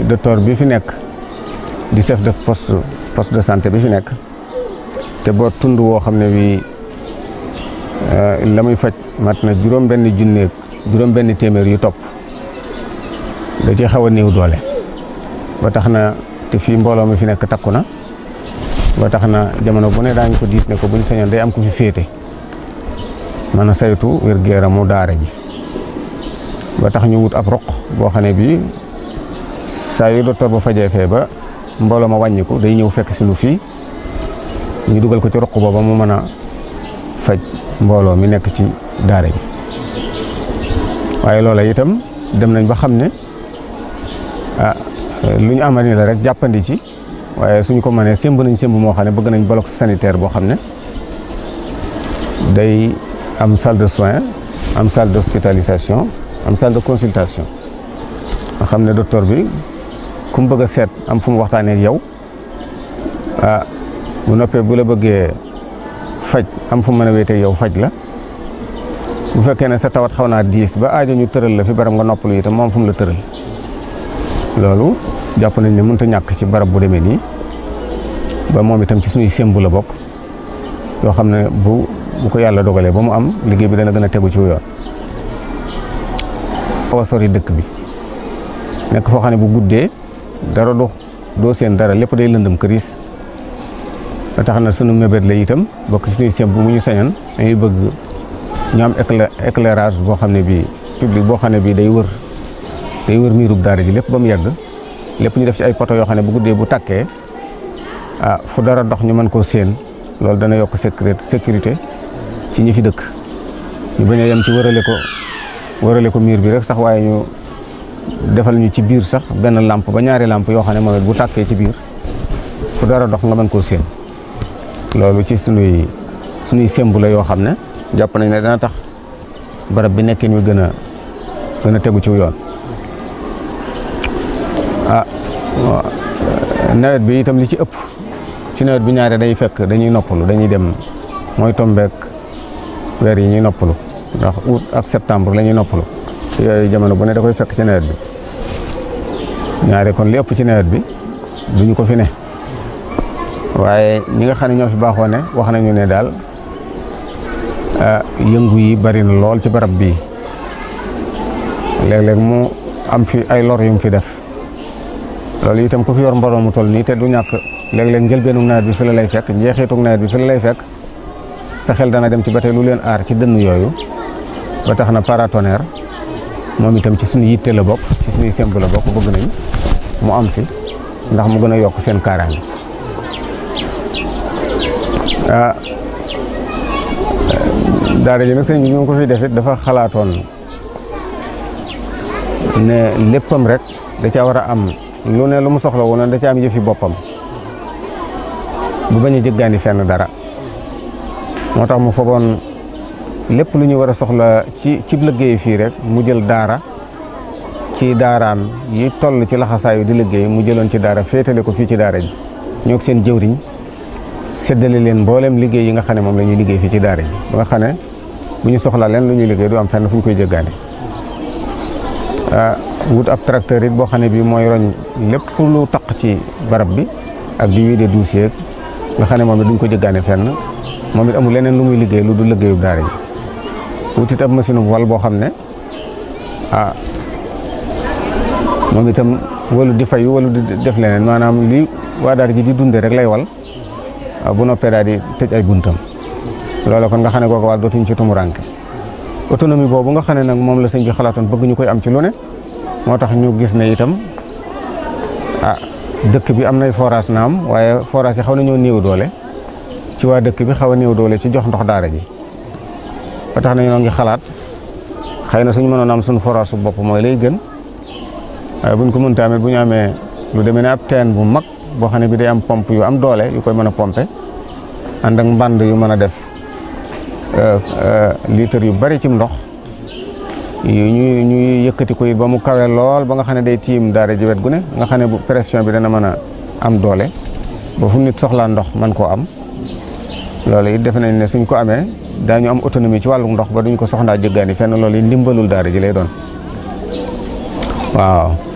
docteur bi fi nekk di chef de poste de santé bi fi nekk te boo tund woo xam ne bii la muy faj mat na juróom-benn junneeg juróom-benn téeméer yu topp da ci xaw a néew doole ba tax na te fii mbooloo mi fi nekk takku na ba tax na jamono bu ne daañu ko diis ne ko buñ sañoon day am ku fi féete mën a saytu wér-gu-yaramu daara ji ba tax ñu wut ab roq boo xam ne bii saa yu docteur ba fajee fee ba mbooloo ma wàññiku day ñëw fekk si nu fii ñu dugal ko ci roq booba mu mën a faj mbooloo mi nekk ci daara ji waaye loola itam dem nañ ba xam ne lu ñu amani la rek jàppandi ci waaye suñ ko mënee sémb nañ sémb moo xam ne bëgg nañ bloc sanitaire boo xam ne day am salle de soins am salle d'hospitalisation am salle de consultation nga xam ne docteur bi ku mu bëgg a seet am fu mu waxtaanee ak yow bu noppee bu la bëggee faj am fu mu mën a wéetee yow faj la bu fekkee ne sa tawat xaw naa diis ba aajo ñu tëral la fi barab nga noppalu itam moom fu mu la tëral loolu jàpp nañ ne mënut a ñàkk ci barab bu demee nii ba moom itam ci suñuy sémbu la bokk yoo xam ne bu ko yàlla dogalee ba mu am liggéey bi dana gën a tegu ci yoon. xaw a sori dëkk bi nekk foo xam ne bu guddee dara doo seen dara lépp day lëndëm këriis da tax na sunu mébét la itam bokk ci suñuy sémbu mu ñu sañoon dañuy bëgg ñu am éclairage boo xam ne bii public boo xam ne bii day wër miirub daara ji lépp ba mu yegg lépp ñu def ci ay poto yoo xam ne bu guddee bu tàkkee fu dara dox ñu mën koo séen loolu dana yokk sécurité ci ñi fi dëkk ñu bañ a yem ci wërale ko miir bi rek sax waaye ñu defal ñu ci biir sax benn lampe ba ñaari lampe yoo xam ne moom it bu tàkkee ci biir fu dara dox nga mën koo séen loolu ci sunuy sémbu la yoo xam ne jàpp nañ ne dana tax barab bi nekkin wi gën a tegu ci yoon. nawet bi itam li ci ëpp ci nawet bi ñaare day fekk dañuy noppalu dañuy dem mooy tombeek weer yi ñuy noppalu ndax août ak septembre la ñuy noppalu yooyu jamono bu ne da koy fekk ci nawet bi ñaare kon li ëpp ci nawet bi duñu ko fi ne waaye ñi nga xam ne ñoo fi baaxoo ne wax nañu ne daal yëngu yi bari na lool ci barab bii léeg-léeg mu am fi ay lor yu mu fi def loolu itam ku fi yor mbooloo mu toll nii te du ñàkk léeg-léeg njëlbeenu nawet bi fi la lay fekk njeexitug nawet bi fi la lay fekk sa xel dana dem ci ba tey lu leen aar ci dënn yooyu ba tax na paratonnerre moom itam ci suñu yitte la bokk ci suñuy semb la bokk bëgg nañ mu am fi ndax mu gën a yokk seen kaaraange daara ji nag sëñ bi ñu ko fi def it dafa xalaatoon ne léppam rek da caa war a am lu ne lu mu soxla woon da ca am yëfi boppam bu bañ a jëggaani fenn dara moo tax mu fogoon lépp lu ñu war a soxla ci liggéey fii rek mu jël daara ci daaraam yi toll ci laxasaayu di liggéey mu jëloon ci daara féetale ko fii ci daara ji ñoo ak seen jëwriñ séddale leen mboolem liggéey yi nga xam ne moom la ñuy liggéey fii ci daara ji ba nga xam ne bu ñu soxlaa leen lu ñuy liggéey du am fenn fu ñu koy jëggaani wut ab tracteur it boo xam ne bii mooy roñ lépp lu taq ci barab bi ak di wiide dossier nga xam ne moom it duñ ko jëggaane fenn moom it amul leneen lu muy liggéey lu du liggéeyub daara ji wut it ab machine bu wal boo xam ne moom itam walu di fay walu di def leneen maanaam li waa daara ji di dunde rek lay wal bu noppee daal di tëj ay buntam loolu kon nga xam ne kooku wàll dootuñ ci tumuranke autonomie boobu nga xam ne nag moom la sëñ bi xalaatoon bëgg ñu koy am ci lu ne moo tax ñu gis ne itam dëkk bi am nay forage naam waaye forage yi xaw nañoo néew doole ci waa dëkk bi xaw a néew doole ci jox ndox daara ji ba tax na ñoo ngi xalaat xëy na suñu mënoon am suñu forage su bopp mooy lay gën waaye buñ ko mënta amee bu ñu amee lu demee ne ab teen bu mag boo xam ne bi day am pompe yu am doole yu koy mën a pompe ànd ak mbànd yu mën a def litre yu bari ci ndox ñuy yëkkati ko it ba mu kawe lool ba nga xam ne day tiim daara ji wet gu ne nga xam ne bu pression bi dana mën a am doole ba fu nit soxlaa ndox man koo am loolu it defe nañ ne suñ ko amee daañu am autonomie ci wàllu ndox ba duñ ko soxlaa jëggaani fenn loolu it ndimbalul daara ji lay doon waaw